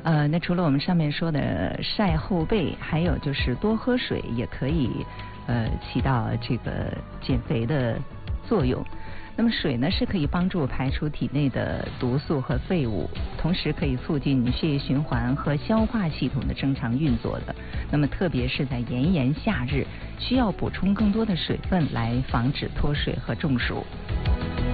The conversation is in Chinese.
那除了我们上面说的晒后背，还有就是多喝水，也可以起到这个减肥的作用。那么水呢是可以帮助排出体内的毒素和废物，同时可以促进血液循环和消化系统的正常运作的。那么特别是在炎炎夏日，需要补充更多的水分来防止脱水和中暑。